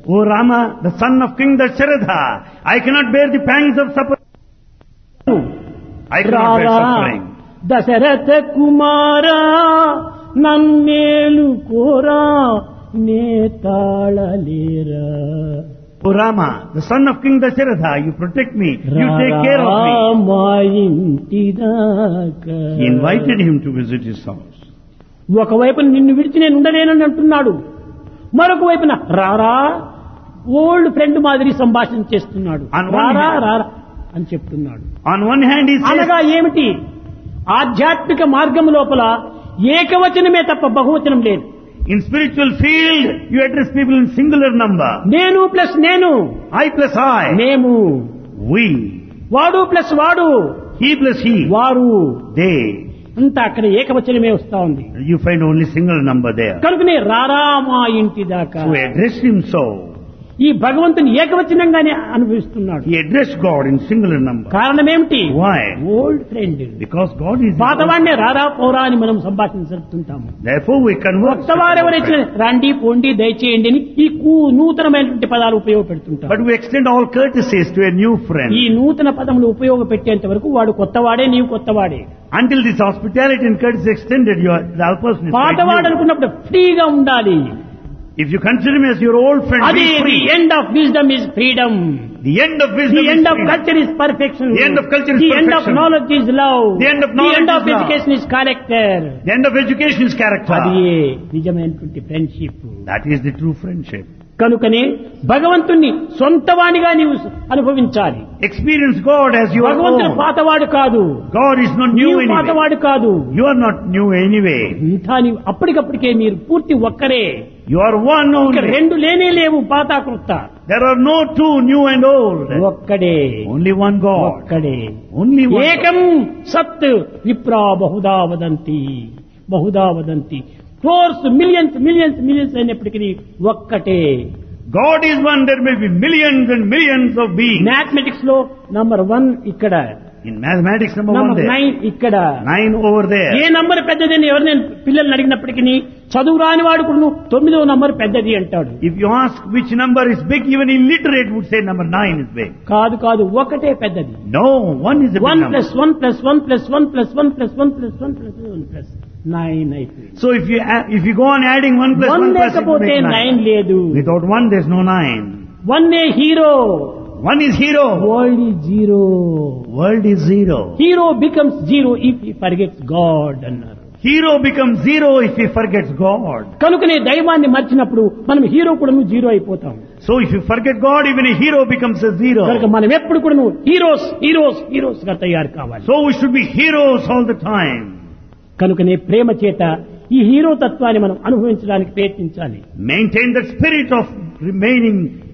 O Rama, the son of King Dasharatha, I cannot bear the pangs of suffering. I cannot bear suffering. Dasharatha కుమారా నన్నేలు కోరా నేతాళలేరా. O Rama, the son of King Dasharatha, you protect me, you take care of me. He invited him to visit his house. ఒకవైపు నిన్ను విడిచి నేను ఉండలేనని అంటున్నాడు, మరొక వైపున రారా old friend మాదిరి సంభాషణ చేస్తున్నాడు. రారా రారా అని చెప్తున్నాడు. On one hand he says, అనగా ఏమిటి? ఆధ్యాత్మిక మార్గం లోపల ఏకవచనమే తప్ప బహువచనం లేదు. in spiritual field, you address people in singular number. నేను ప్లస్ నేను, I plus I, మేము, we, వాడు ప్లస్ వాడు, he plus he, వారు, they. అంతా అక్కడ ఏకవచనమే వస్తా ఉంది. You find only single number there. కనుకనే రారా మా ఇంటి దాకా. So he addressed him so. ఈ భగవంతుని ఏకవచనంగానే అనుభవిస్తున్నాడు. He addressed God in singular number. కారణం ఏమిటి? Why? Old friend. Because God is. పాతవాడినే రారా పోరా అని మనం సంభాషణ జరుపుతుంటాము. Therefore we converse. కొత్తవారెవరైతే రండి పోండి దయచేయండి అని ఈ నూతనమైనటువంటి పదాలు ఉపయోగపెడుతుంటారు. But we extend all courtesies to a new friend. ఈ నూతన పదములు ఉపయోగపెట్టేంత వరకు వాడు కొత్తవాడే, నీవు కొత్తవాడే. Until this hospitality and courtesy extended, the other person is పాతవాడు అనుకున్నప్పుడు ఫ్రీగా ఉండాలి. If you consider me as your old friend, అది be free. the end of wisdom is freedom. The end of wisdom The is end of freedom. culture is perfection. The end of culture is The end of perfection. knowledge is love. The end of knowledge The end of is love. education is character. The end of education is character. అది నిజమైనటువంటి friendship. That is the true friendship. కనుకనే భగవంతుణ్ణి సొంతవాణిగా నీవు అనుభవించాలి. Experience God as your భగవంతుడు own. పాతవాడు కాదు, God is not new నీవు anyway. పాతవాడు కాదు. You are not new anyway. ఇంతా నీవు అప్పటికప్పటికే మీరు పూర్తి ఒక్కరే. You are one ఇక only. రెండు లేనే లేవు పాత కృత. There are no two, new and old. ఒక్కడే, Only one God. ఒక్కడే. Only one. ఏకం సత్ విప్రా Bahuda వదంతి, Bahuda వదంతి. Crores millions millions millions అయినప్పటికీ ఒక్కటే. God is one. There may be millions and millions of beings. Mathematics లో నంబర్ 1 ఇక్కడ, In mathematics, number 1 number there. 9 ఇక్కడ. 9 over there. A number పెద్దదని ఎవరిని పిల్లల్ని అడిగినప్పటికీ చదువు రాని వాడు కూడా 9వ నంబర్ పెద్దది అంటాడు. If you ask which number is big, even illiterate would say number 9 is big. కాదు కాదు, ఒకటే పెద్దది. No, 1 is a big 1 number. + 1 + 1 + 1 + 1 + 1 + 1 + 1 + 9 అయిపోయింది. So if you go on adding 1 + 1 + 1 లేకపోతే 9 లేదు. Without 1 there's no 9. 1 hero. 1 is hero. World is zero. World is zero. Hero becomes zero if he forgets God అన్నారు. Hero becomes zero if he forgets God. కనుకనే దైవాన్ని మర్చినప్పుడు మనం hero కూడా zero అయిపోతాం. So if you forget God, even a hero becomes a zero. కనుక మనం ఎప్పుడు కూడా హీరోస్ హీరోస్ హీరోస్ గా తయారు కావాలి. So we should be heroes all the time. కనుకనే ప్రేమ చేత ఈ హీరో తత్వాన్ని మనం అనుభవించడానికి ప్రయత్నించాలి. Maintain that spirit of remaining